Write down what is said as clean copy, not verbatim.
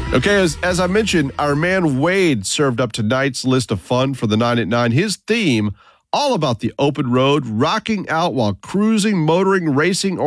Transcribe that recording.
Okay, as I mentioned, our man Wade served up tonight's list of fun for the 9 at 9. His theme, all about the open road, rocking out while cruising, motoring, racing,